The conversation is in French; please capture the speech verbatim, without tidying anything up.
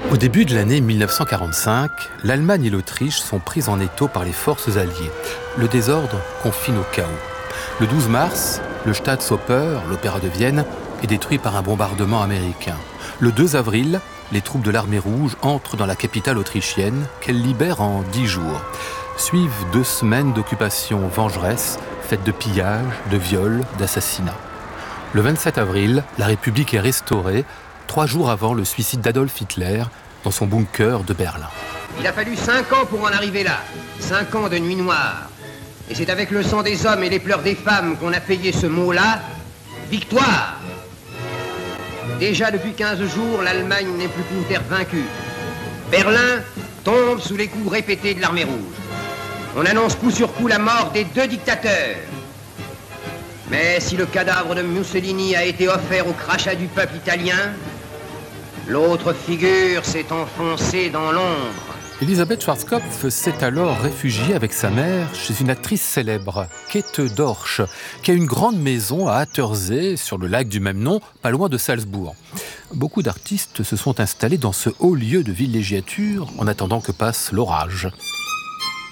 Au début de l'année mille neuf cent quarante-cinq, l'Allemagne et l'Autriche sont prises en étau par les forces alliées. Le désordre confine au chaos. Le douze mars, le Staatsoper, l'opéra de Vienne, est détruit par un bombardement américain. Le deux avril, les troupes de l'armée rouge entrent dans la capitale autrichienne, qu'elle libère en dix jours. Suivent deux semaines d'occupation vengeresse, faite de pillages, de viols, d'assassinats. Le vingt-sept avril, la République est restaurée, trois jours avant le suicide d'Adolf Hitler dans son bunker de Berlin. Il a fallu cinq ans pour en arriver là. Cinq ans de nuit noire. Et c'est avec le sang des hommes et les pleurs des femmes qu'on a payé ce mot-là, victoire. Déjà depuis quinze jours, l'Allemagne n'est plus qu'une terre vaincue. Berlin tombe sous les coups répétés de l'armée rouge. On annonce coup sur coup la mort des deux dictateurs. Mais si le cadavre de Mussolini a été offert au crachat du peuple italien, l'autre figure s'est enfoncée dans l'ombre. Elisabeth Schwarzkopf s'est alors réfugiée avec sa mère chez une actrice célèbre, Käthe Dorsch, qui a une grande maison à Attersee, sur le lac du même nom, pas loin de Salzbourg. Beaucoup d'artistes se sont installés dans ce haut lieu de villégiature en attendant que passe l'orage.